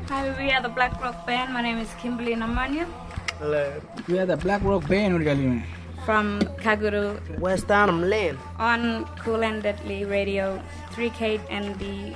Hi, we are the Black Rock Band. My name is Kimberly Namanya. Hello. We are the Black Rock Band from Kaguru. West Arnhem Land. On Cool and Deadly Radio, 3K and the